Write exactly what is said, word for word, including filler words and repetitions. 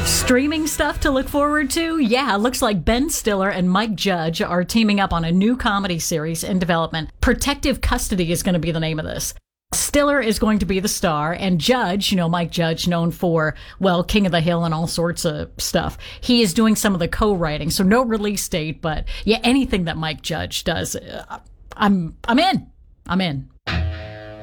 Streaming stuff to look forward to? Yeah, it looks like Ben Stiller and Mike Judge are teaming up on a new comedy series in development. Protective Custody is going to be the name of this. Stiller is going to be the star, and Judge, you know, Mike Judge, known for, well, King of the Hill and all sorts of stuff, he is doing some of the co-writing, so no release date, but yeah, anything that Mike Judge does, uh, I'm I'm in. I'm in.